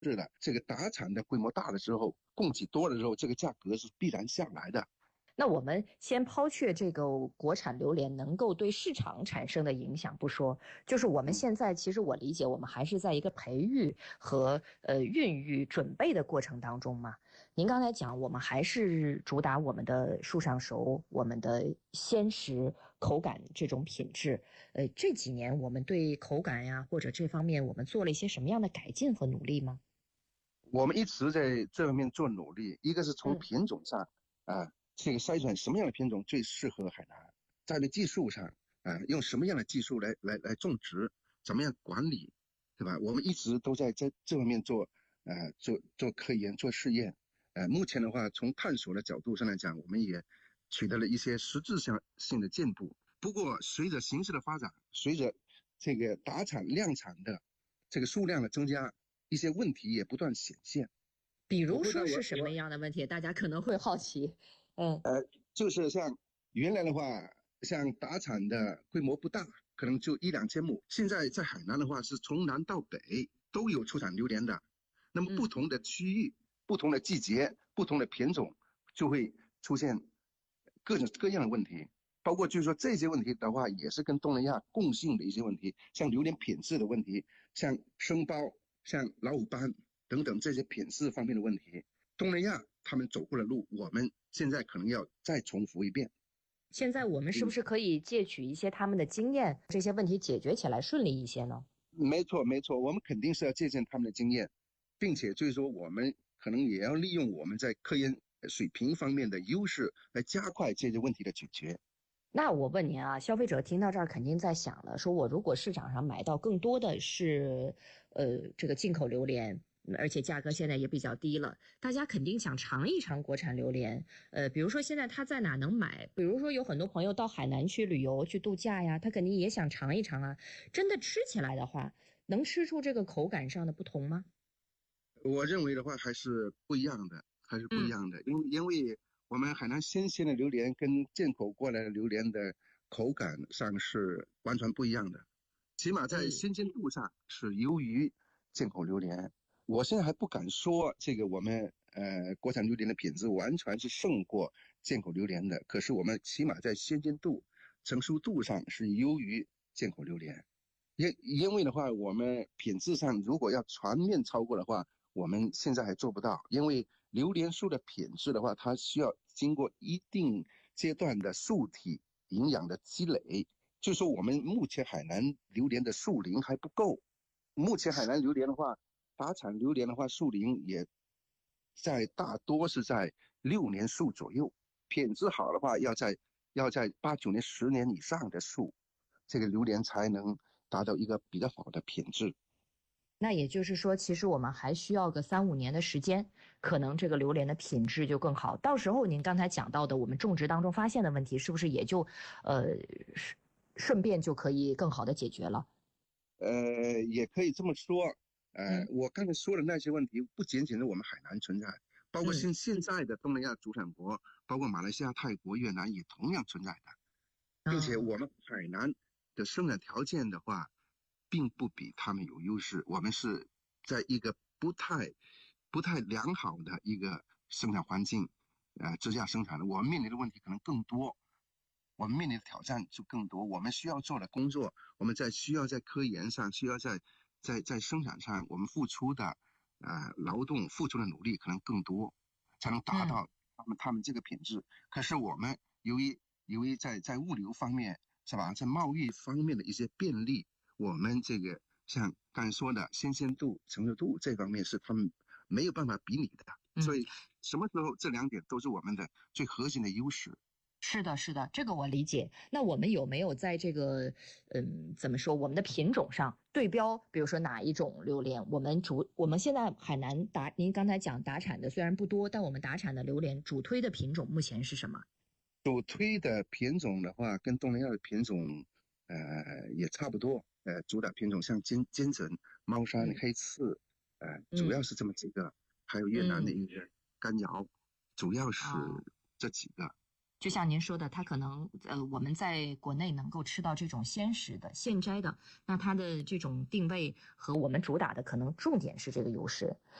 是的，这个打产的规模大的时候，供给多的时候，这个价格是必然下来的。 那我们先抛却这个国产榴莲能够对市场产生的影响不说，就是我们现在其实我理解，我们还是在一个培育和孕育准备的过程当中嘛。您刚才讲，我们还是主打我们的树上熟，我们的鲜食口感这种品质。这几年我们对口感呀或者这方面，我们做了一些什么样的改进和努力吗？ 我们一直在这方面做努力，一个是从品种上这个筛选什么样的品种最适合海南，在这技术上用什么样的技术来种植，怎么样管理，对吧？我们一直都在这方面做科研做试验。目前的话，从探索的角度上来讲，我们也取得了一些实质性的进步。不过随着形势的发展，随着这个打产量产的这个数量的增加，一些问题也不断显现。 比如说是什么样的问题？大家可能会好奇。 就是像原来的话，像打产的规模不大，可能就1、2千亩。现在在海南的话，是从南到北都有出产榴莲的。那么不同的区域、不同的季节、不同的品种，就会出现各种各样的问题。包括就是说这些问题的话，也是跟东南亚共性的一些问题，像榴莲品质的问题，像生苞、像老虎斑等等这些品质方面的问题。东南亚他们走过的路，我们现在可能要再重复一遍。 现在我们是不是可以借取一些他们的经验，这些问题解决起来顺利一些呢？ 没错，没错，我们肯定是要借鉴他们的经验，并且就是说我们可能也要利用我们在科研水平方面的优势，来加快这些问题的解决。 那我问您啊，消费者听到这儿肯定在想了，说我如果市场上买到更多的是这个进口榴莲，而且价格现在也比较低了，大家肯定想尝一尝国产榴莲。比如说现在他在哪能买？比如说有很多朋友到海南去旅游去度假呀，他肯定也想尝一尝啊。真的吃起来的话，能吃出这个口感上的不同吗？ 我认为的话还是不一样的，还是不一样的，因为我们海南新鲜的榴莲跟进口过来的榴莲的口感上是完全不一样的，起码在新鲜度上是优于进口榴莲。我现在还不敢说这个我们国产榴莲的品质完全是胜过进口榴莲的，可是我们起码在新鲜度、成熟度上是优于进口榴莲。因为的话，我们品质上如果要全面超过的话，我们现在还做不到。因为榴莲树的品质的话，它需要经过一定阶段的树体营养的积累，就是说我们目前海南榴莲的树龄还不够。目前海南榴莲的话，打产榴莲的话，树龄也大多是在6年树左右，品质好的话要在8、9年、10年以上的树，这个榴莲才能达到一个比较好的品质。 那也就是说，其实我们还需要个3、5年的时间，可能这个榴莲的品质就更好。到时候您刚才讲到的，我们种植当中发现的问题，是不是也就顺便就可以更好的解决了？ 也可以这么说。我刚才说的那些问题，不仅仅是我们海南存在，包括现在的东南亚主产国，包括马来西亚、泰国、越南也同样存在的，并且我们海南的生产条件的话，并不比他们有优势。我们是在一个不太良好的一个生产环境之下生产的，我们面临的问题可能更多，我们面临的挑战就更多，我们需要做的工作，我们需要在科研上，需要在生产上，我们付出的劳动付出的努力可能更多，才能达到他们这个品质。可是我们由于在物流方面是吧，在贸易方面的一些便利，我们这个像刚才说的新鲜度、成熟度这方面是他们没有办法比拟的，所以什么时候这2点都是我们的最核心的优势。 是的，是的，这个我理解。那我们有没有在这个，怎么说，我们的品种上对标，比如说哪一种榴莲？我们现在海南您刚才讲打产的虽然不多，但我们打产的榴莲主推的品种目前是什么？ 主推的品种的话，跟东南亚的品种，也差不多。主打品种像金枕、猫山、黑刺，主要是这么几个，还有越南的一个干瑶，主要是这几个。 就像您说的，它可能我们在国内能够吃到这种鲜食的、现摘的，那它的这种定位和我们主打的可能重点是这个优势。